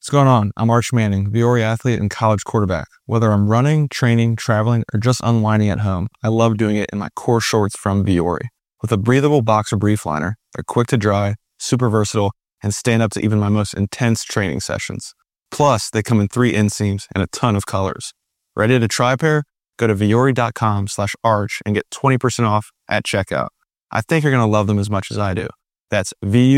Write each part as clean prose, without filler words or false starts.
going on? I'm Arch Manning, Viore athlete and college quarterback. Whether I'm running, training, traveling, or just unwinding at home, I love doing it in my core shorts from Viore. With a breathable boxer brief liner, they're quick to dry, super versatile, and stand up to even my most intense training sessions. Plus, they come in 3 inseams and a ton of colors. Ready to try a pair? Go to viore.com/arch and get 20% off at checkout. I think you're going to love them as much as I do. That's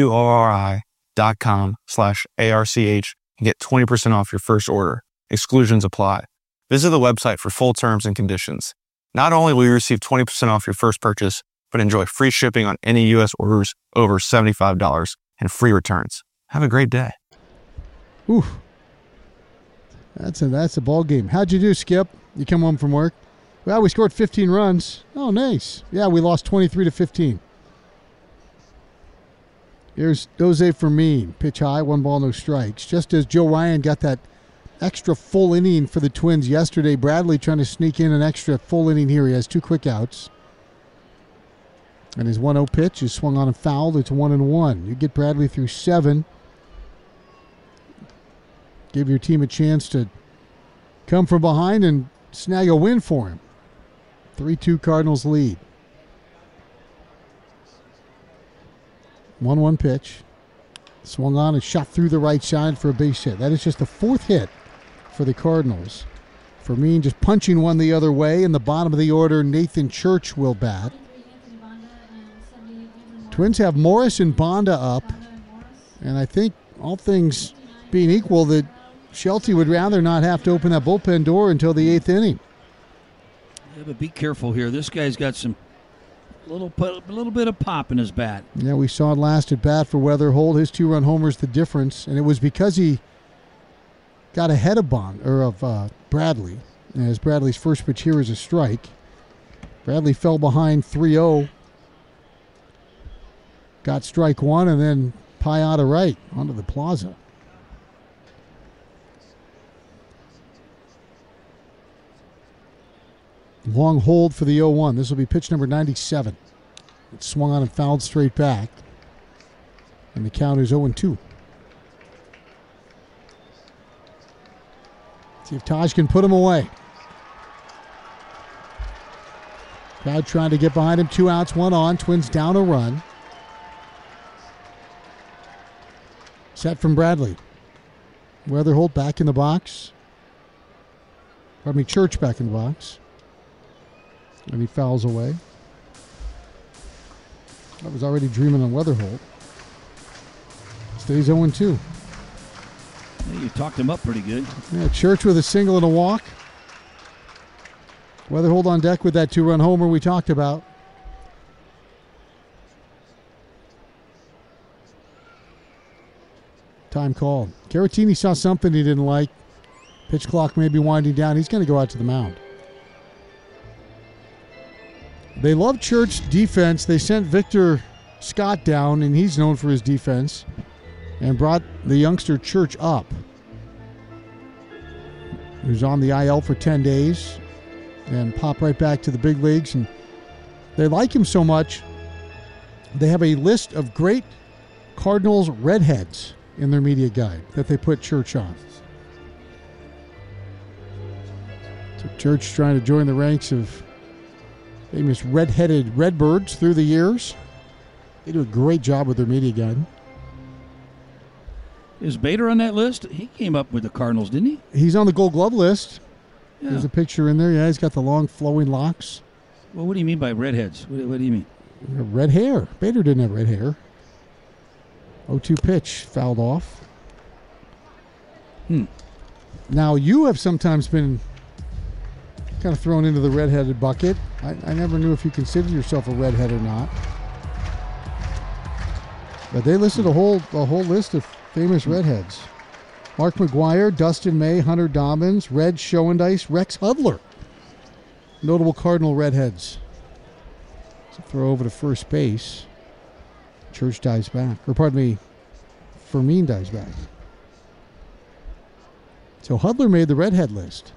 VUORI.com/ARCH and get 20% off your first order. Exclusions apply. Visit the website for full terms and conditions. Not only will you receive 20% off your first purchase, but enjoy free shipping on any U.S. orders over $75 and free returns. Have a great day. Ooh. That's a ball game. How'd you do, Skip? You come home from work? Well, we scored 15 runs. Oh, nice. Yeah, we lost 23-15. Here's Jose Fermin. Pitch high, 1 ball, no strikes. Just as Joe Ryan got that extra full inning for the Twins yesterday, Bradley trying to sneak in an extra full inning here. He has 2 quick outs. And his 1-0 pitch is swung on and fouled. It's 1-1. You get Bradley through 7. Give your team a chance to come from behind and snag a win for him. 3-2 Cardinals lead. 1-1 pitch. Swung on and shot through the right side for a base hit. That is just the 4th hit for the Cardinals. Fermin just punching one the other way. In the bottom of the order, Nathan Church will bat. Twins have Morris and Bonda up. And I think all things being equal, that Shelty would rather not have to open that bullpen door until the 8th inning. Yeah, but be careful here. This guy's got some little bit of pop in his bat. Yeah, we saw it last at bat for Weatherholt. His 2-run homer's the difference, and it was because he got ahead of Bradley. As Bradley's first pitch here is a strike. Bradley fell behind 3-0. Got strike 1, and then pie out of right onto the plaza. Long hold for the 0-1. This will be pitch number 97. It swung on and fouled straight back. And the count is 0-2. See if Taj can put him away. Crowd trying to get behind him. 2 outs, 1 on. Twins down a run. Set from Bradley. Weatherholt back in the box. Church back in the box. And he fouls away. I was already dreaming on Weatherholt. Stays 0-2. Yeah, you talked him up pretty good. Yeah, Church with a single and a walk. Weatherholt on deck with that 2-run homer we talked about. Time called. Caratini saw something he didn't like. Pitch clock may be winding down. He's going to go out to the mound. They love Church defense. They sent Victor Scott down, and he's known for his defense, and brought the youngster Church up. He was on the IL for 10 days and popped right back to the big leagues. And they like him so much, they have a list of great Cardinals redheads in their media guide that they put Church on. So Church trying to join the ranks of famous red-headed Redbirds through the years. They do a great job with their media guide. Is Bader on that list? He came up with the Cardinals, didn't he? He's on the Gold Glove list. Yeah. There's a picture in there. Yeah, he's got the long flowing locks. Well, what do you mean by redheads? What do you mean? Red hair. Bader didn't have red hair. 0-2 pitch fouled off. Now, you have sometimes been kind of thrown into the redheaded bucket. I never knew if you considered yourself a redhead or not. But they listed a whole list of famous redheads. Mark McGwire, Dustin May, Hunter Dobbins, Red Schoendice, Rex Hudler. Notable Cardinal redheads. So throw over to first base. Church dives back. Or pardon me, Fermin dives back. So Hudler made the redhead list.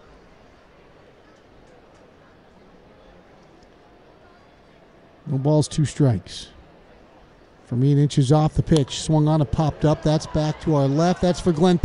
No balls, 2 strikes. Fermin inches off the pitch. Swung on and popped up. That's back to our left. That's for Glenn